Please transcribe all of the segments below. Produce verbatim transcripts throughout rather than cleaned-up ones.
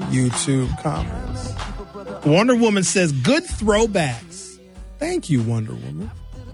YouTube comments. Wonder Woman says, good throwbacks. Thank you, Wonder Woman.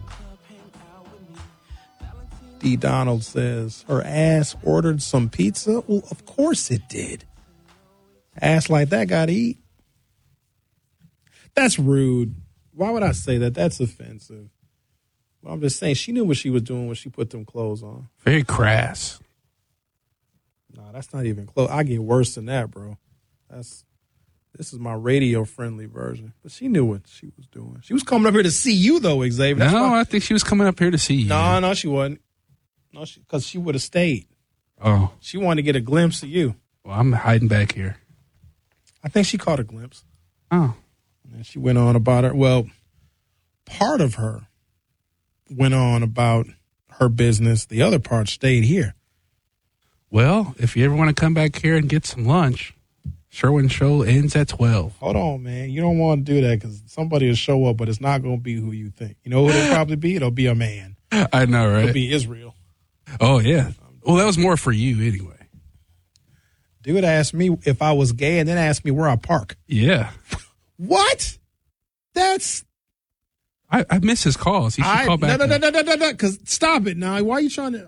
D. Donald says, her ass ordered some pizza? Well, of course it did. Ass like that got to eat. That's rude. Why would I say that? That's offensive. Well, I'm just saying she knew what she was doing when she put them clothes on. Very crass. Nah, that's not even close. I get worse than that, bro. That's this is my radio-friendly version. But she knew what she was doing. She was coming up here to see you, though, Xavier. That's no, why. I think she was coming up here to see you. No, no, she wasn't. No, because she, she would have stayed. Oh. She wanted to get a glimpse of you. Well, I'm hiding back here. I think she caught a glimpse. Oh. And she went on about her. Well, part of her went on about her business. The other part stayed here. Well, if you ever want to come back here and get some lunch, Sherwin Show ends at twelve. Hold on, man. You don't want to do that because somebody will show up, but it's not going to be who you think. You know who it'll probably be? It'll be a man. I know, right? It'll be Israel. Oh, yeah. Well, that was more for you anyway. Dude asked me if I was gay and then asked me where I park. Yeah. What? That's... I, I miss his calls. He should I, call back. No, no, no, no, no, no, because stop it now. Why are you trying to...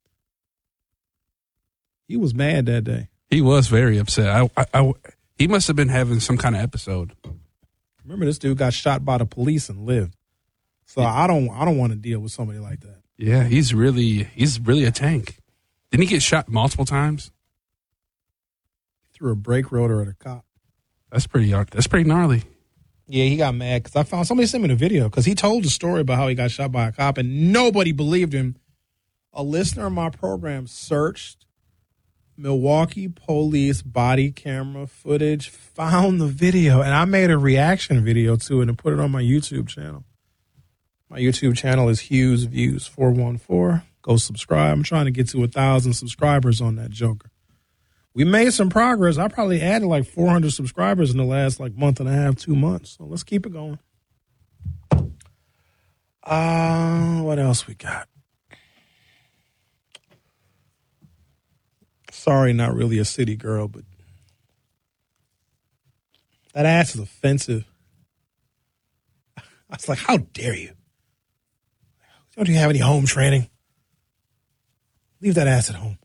He was mad that day. He was very upset. I, I, I, he must have been having some kind of episode. Remember, this dude got shot by the police and lived. So yeah. I don't I don't want to deal with somebody like that. Yeah, he's really he's really a tank. Didn't he get shot multiple times? Threw a brake rotor at a cop. That's pretty that's pretty gnarly. Yeah, he got mad because I found somebody sent me the video because he told the story about how he got shot by a cop and nobody believed him. A listener of my program searched Milwaukee police body camera footage, found the video, and I made a reaction video to it and put it on my YouTube channel. My YouTube channel is Hughes Views four one four. Go subscribe. I'm trying to get to a thousand subscribers on that joker. We made some progress. I probably added like four hundred subscribers in the last like month and a half, two months. So let's keep it going. Uh, what else we got? Sorry, not really a city girl, but that ass is offensive. I was like, how dare you? Don't you have any home training? Leave that ass at home.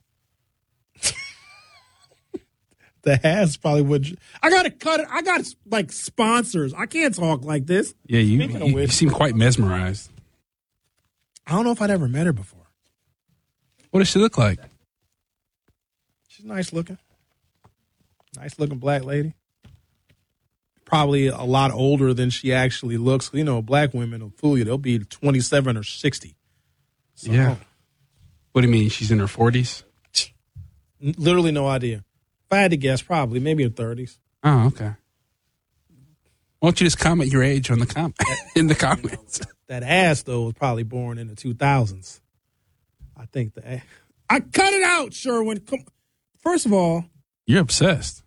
The ass probably would. I got to cut it. I got like sponsors. I can't talk like this. Yeah, you, you, you seem quite mesmerized. I don't know if I'd ever met her before. What does she look like? She's nice looking. Nice looking black lady. Probably a lot older than she actually looks. You know, black women will fool you. They'll be twenty-seven or sixty. So, yeah. What do you mean? She's in her forties? Literally no idea. If I had to guess, probably. Maybe in thirties. Oh, okay. Why don't you just comment your age on the com- in the comments? That ass, though, was probably born in the two thousands. I think the ass. I cut it out, Sherwin. Come. First of all. You're obsessed.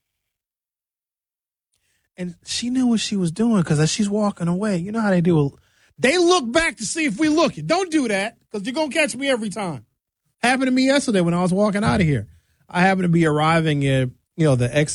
And she knew what she was doing because as she's walking away, you know how they do. They look back to see if we look. Don't do that because you're going to catch me every time. Happened to me yesterday when I was walking out of here. I happened to be arriving at, you know, the exit